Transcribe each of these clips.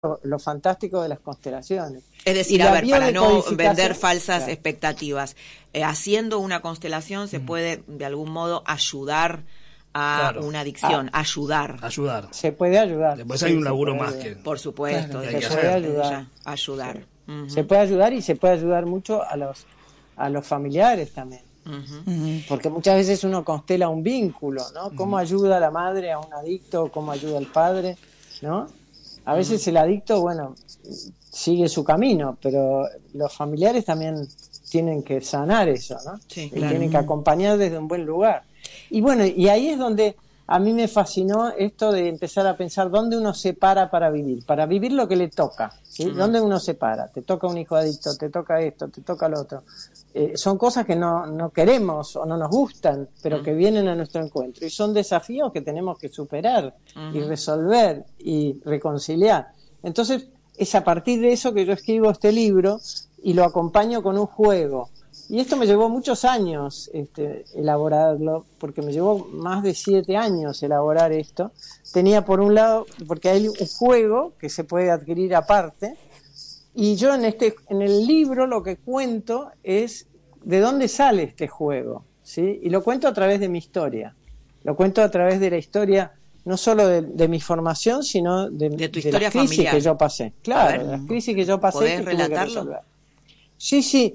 lo fantástico de las constelaciones. Es decir, Y a la ver, para no biodecodificación, vender falsas claro, expectativas, haciendo una constelación se puede de algún modo ayudar a Claro. una adicción, ayudar. Ayudar. se puede ayudar. Después sí, hay un se laburo puede más ayudar. que... Por supuesto, Claro, que hay desde que ya, hacer. desde ya, ayudar. Sí. Ujú, Se puede ayudar y se puede ayudar mucho a los familiares también. ujú. Porque muchas veces uno constela un vínculo, ¿no? ¿Cómo ayuda la madre a un adicto? ¿Cómo ayuda el padre? ¿No? A veces el adicto, bueno, sigue su camino, pero los familiares también tienen que sanar eso, ¿no? Sí, Y claro. tienen que acompañar desde un buen lugar. Y bueno, y ahí es donde a mí me fascinó esto de empezar a pensar dónde uno se para vivir lo que le toca, ¿sí? ¿Dónde uno se para? Te toca un hijo adicto, te toca esto, te toca lo otro. Son cosas que no queremos o no nos gustan, pero que vienen a nuestro encuentro. Y son desafíos que tenemos que superar y resolver y reconciliar. Entonces, es a partir de eso que yo escribo este libro y lo acompaño con un juego. Y esto me llevó muchos años elaborarlo, porque me llevó más de 7 años elaborar esto. Tenía por un lado, porque hay un juego que se puede adquirir aparte, y yo en el libro lo que cuento es de dónde sale este juego, ¿sí? Y lo cuento a través de mi historia. Lo cuento a través de la historia, no solo de mi formación, sino de tu de historia las crisis familiar. que yo pasé. A Claro, ver, de las crisis que yo pasé ¿podés que tuve que relatarlo? resolver. Sí,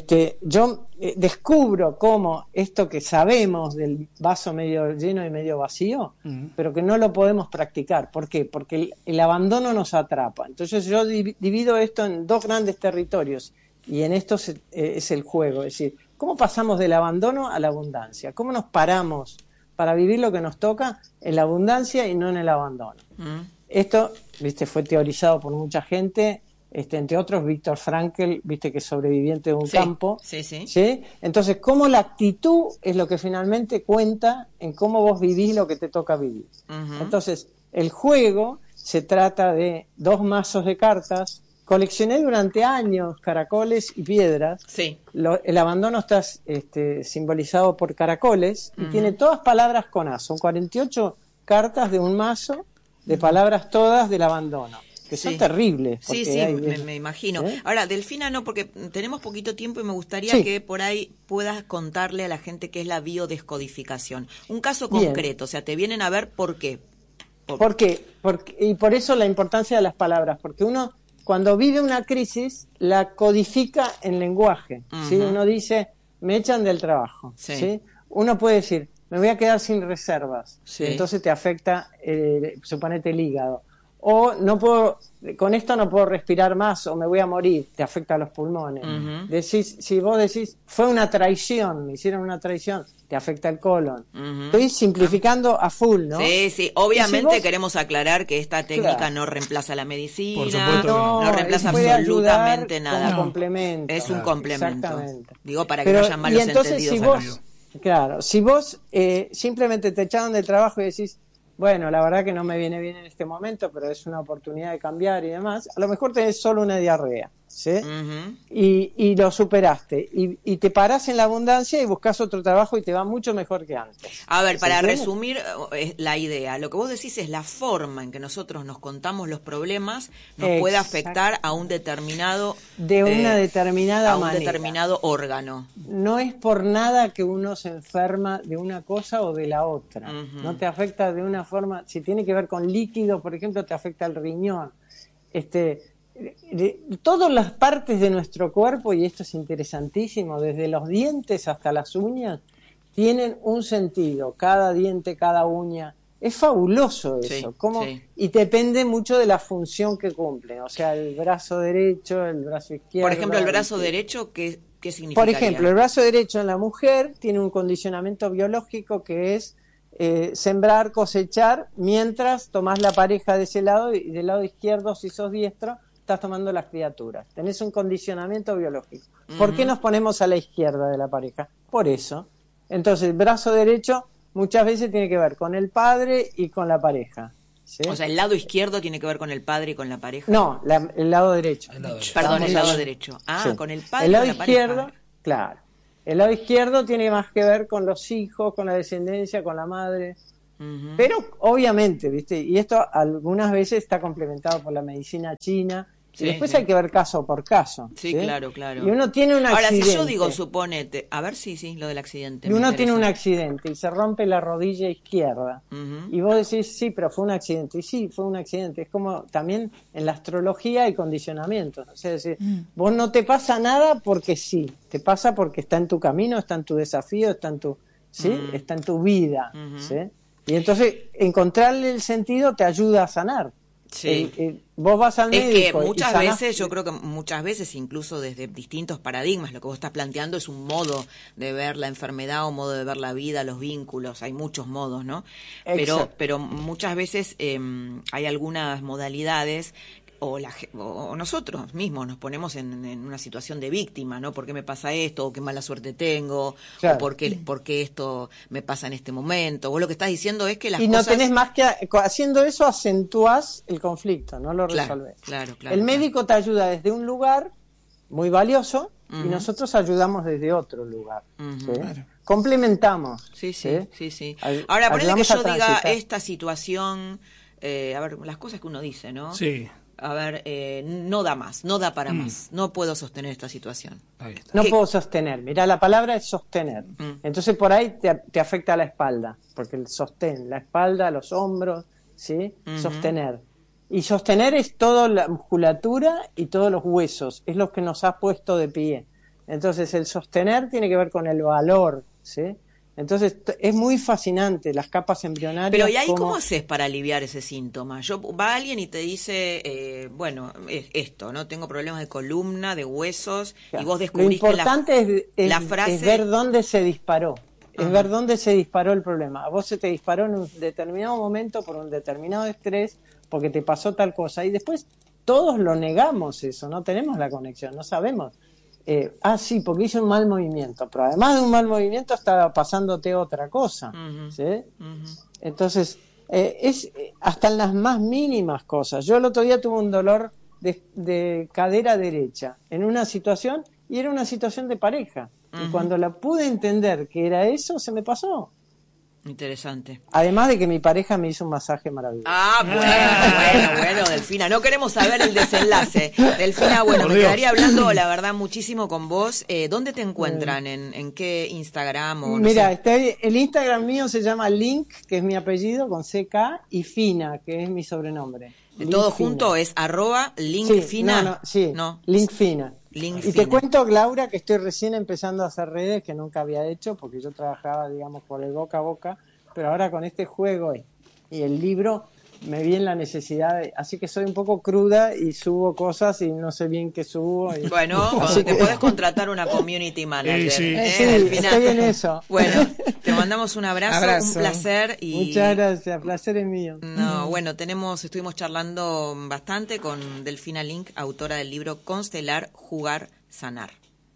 yo descubro cómo esto que sabemos del vaso medio lleno y medio vacío, pero que no lo podemos practicar. ¿Por qué? Porque el abandono nos atrapa. Entonces yo divido esto en 2 grandes territorios y en esto es el juego. Es decir, ¿cómo pasamos del abandono a la abundancia? ¿Cómo nos paramos para vivir lo que nos toca en la abundancia y no en el abandono? Esto, fue teorizado por mucha gente. Entre otros, Viktor Frankl, que es sobreviviente de un campo. Sí. Entonces, cómo la actitud es lo que finalmente cuenta en cómo vos vivís lo que te toca vivir. Entonces, el juego se trata de 2 mazos de cartas. Coleccioné durante años caracoles y piedras. Sí. El abandono está simbolizado por caracoles y tiene todas palabras con A. Son 48 cartas de un mazo de palabras todas del abandono. Que son terribles. Sí, me imagino. Ahora, Delfina, no, porque tenemos poquito tiempo y me gustaría que por ahí puedas contarle a la gente qué es la biodescodificación. Un caso concreto, o sea, te vienen a ver por qué. ¿Por qué? Y por eso la importancia de las palabras, porque uno cuando vive una crisis la codifica en lenguaje. ¿Sí? Uno dice, me echan del trabajo. ¿Sí? Uno puede decir, me voy a quedar sin reservas. Entonces te afecta, suponete, el hígado. O con esto no puedo respirar más o me voy a morir, te afecta a los pulmones. Si vos decís, fue una traición, me hicieron una traición, te afecta el colon. Estoy simplificando a full, ¿no? Sí, obviamente queremos aclarar que esta técnica no reemplaza la medicina, por supuesto no reemplaza absolutamente nada. Como complemento. Es un complemento. Exactamente. Digo, para que no haya malos entendidos. Si vos simplemente te echaron del trabajo y decís, bueno, la verdad que no me viene bien en este momento, pero es una oportunidad de cambiar y demás, a lo mejor tenés solo una diarrea, ¿sí? Y lo superaste, y te parás en la abundancia y buscas otro trabajo y te va mucho mejor que antes. A ver, para resumir la idea, lo que vos decís es la forma en que nosotros nos contamos los problemas nos puede afectar a un determinado... una determinada manera. A un determinado órgano. No es por nada que uno se enferma de una cosa o de la otra. No te afecta de una forma, si tiene que ver con líquidos, por ejemplo, te afecta el riñón. Todas las partes de nuestro cuerpo, y esto es interesantísimo, desde los dientes hasta las uñas, tienen un sentido. Cada diente, cada uña. Es fabuloso eso. Y depende mucho de la función que cumplen. O sea, el brazo derecho, el brazo izquierdo. Por ejemplo, el brazo derecho, ¿qué significa? Por ejemplo, el brazo derecho en la mujer tiene un condicionamiento biológico que es sembrar, cosechar, mientras tomás la pareja de ese lado, y del lado izquierdo, si sos diestro, estás tomando las criaturas. Tenés un condicionamiento biológico. ¿Por qué nos ponemos a la izquierda de la pareja? Por eso. Entonces, el brazo derecho muchas veces tiene que ver con el padre y con la pareja. ¿Sí? O sea, el lado izquierdo tiene que ver con el padre y con la pareja. No, el lado derecho. Perdón, el lado derecho. Con el padre y con la izquierdo, pareja. Claro. El lado izquierdo tiene más que ver con los hijos, con la descendencia, con la madre. Pero obviamente, ¿viste? Y esto algunas veces está complementado por la medicina china. Sí, y después hay que ver caso por caso. Sí, claro. Y uno tiene un accidente. Ahora, si yo digo, suponete, a ver si, lo del accidente. Y uno tiene un accidente y se rompe la rodilla izquierda. Y vos decís, sí, pero fue un accidente. Y sí, fue un accidente. Es como también en la astrología hay condicionamientos. O sea, es decir, vos no te pasa nada porque sí. Te pasa porque está en tu camino, está en tu desafío, está en tu, ¿sí? Está en tu vida. ¿Sí? Y entonces encontrarle el sentido te ayuda a sanar. Sí. Vos vas al médico. Es que muchas veces, yo creo que muchas veces, incluso desde distintos paradigmas, lo que vos estás planteando es un modo de ver la enfermedad, un modo de ver la vida, los vínculos, hay muchos modos, ¿no? Pero muchas veces hay algunas modalidades o nosotros mismos nos ponemos en una situación de víctima, ¿no? ¿Por qué me pasa esto? ¿O qué mala suerte tengo? Claro. ¿O por qué esto me pasa en este momento? Vos lo que estás diciendo es que las cosas... Y no tenés más que... Haciendo eso acentúas el conflicto, no lo resolvés. Claro. El médico te ayuda desde un lugar muy valioso y nosotros ayudamos desde otro lugar. ¿Sí? Claro. Complementamos. Sí. Ahora, ponele que yo diga esta situación... a ver, las cosas que uno dice, ¿no? Sí. A ver, no da más, no da para más, no puedo sostener esta situación. Ahí está. No puedo sostener, mirá, la palabra es sostener. Entonces por ahí te afecta a la espalda, porque el sostén, la espalda, los hombros, ¿sí? Sostener. Y sostener es toda la musculatura y todos los huesos, es lo que nos ha puesto de pie. Entonces el sostener tiene que ver con el valor, ¿sí? Entonces es muy fascinante las capas embrionarias. Pero ¿y ahí cómo haces para aliviar ese síntoma? Va alguien y te dice, esto, ¿no? Tengo problemas de columna, de huesos, y vos descubrís que la frase... es ver dónde se disparó. Es ver dónde se disparó el problema. A vos se te disparó en un determinado momento por un determinado estrés, porque te pasó tal cosa. Y después todos lo negamos eso, no tenemos la conexión, no sabemos. Sí, porque hice un mal movimiento, pero además de un mal movimiento estaba pasándote otra cosa, ¿sí? Entonces, es hasta en las más mínimas cosas. Yo el otro día tuve un dolor de cadera derecha en una situación, y era una situación de pareja, y cuando la pude entender que era eso, se me pasó. Interesante. Además de que mi pareja me hizo un masaje maravilloso. Bueno, Delfina, no queremos saber el desenlace. Delfina, me quedaría hablando, la verdad, muchísimo con vos. ¿Dónde te encuentran? ¿En qué Instagram? O Mira, el Instagram mío se llama Link, que es mi apellido, con CK, y Fina, que es mi sobrenombre. ¿Todo junto es @linkfina? Linkfina. Y te cuento, Laura, que estoy recién empezando a hacer redes que nunca había hecho, porque yo trabajaba, digamos, por el boca a boca, pero ahora con este juego y el libro me vi en la necesidad así que soy un poco cruda y subo cosas y no sé bien qué subo. Bueno, te podés contratar una community manager. Sí, estoy en eso. Bueno, te mandamos un abrazo. Un placer. Muchas gracias, placer es mío. Estuvimos charlando bastante con Delfina Link, autora del libro Constelar, Jugar, Sanar.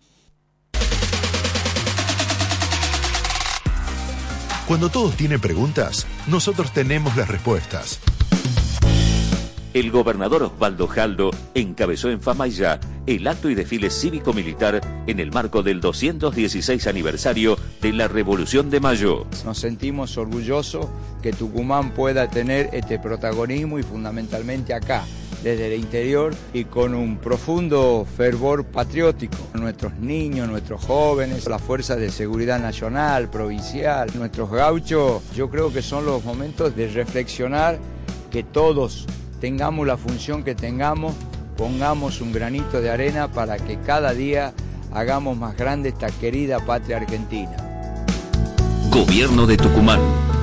Cuando todos tienen preguntas, nosotros tenemos las respuestas. El gobernador Osvaldo Jaldo encabezó en Famaillá el acto y desfile cívico-militar en el marco del 216 aniversario de la Revolución de Mayo. Nos sentimos orgullosos que Tucumán pueda tener este protagonismo y fundamentalmente acá, desde el interior y con un profundo fervor patriótico. Nuestros niños, nuestros jóvenes, la Fuerza de Seguridad Nacional, provincial, nuestros gauchos, yo creo que son los momentos de reflexionar que todos tengamos la función que tengamos, pongamos un granito de arena para que cada día hagamos más grande esta querida patria argentina. Gobierno de Tucumán.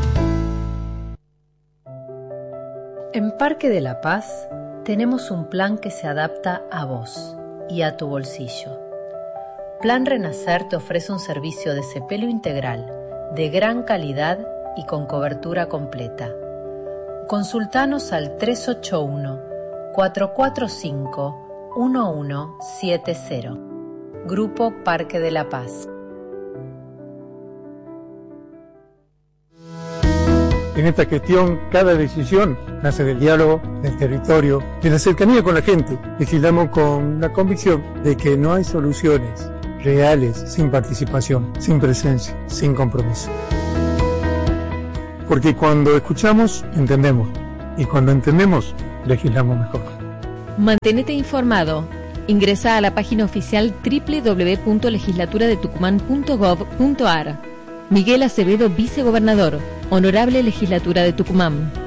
En Parque de la Paz tenemos un plan que se adapta a vos y a tu bolsillo. Plan Renacer te ofrece un servicio de cepelo integral, de gran calidad y con cobertura completa. Consultanos al 381-445-1170. Grupo Parque de la Paz. En esta gestión, cada decisión nace del diálogo, del territorio, de la cercanía con la gente. Legislamos con la convicción de que no hay soluciones reales sin participación, sin presencia, sin compromiso. porque cuando escuchamos, entendemos, y cuando entendemos, legislamos mejor. Mantenete informado. Ingresa a la página oficial www.legislaturadetucumán.gov.ar. Miguel Acevedo, vicegobernador, Honorable Legislatura de Tucumán.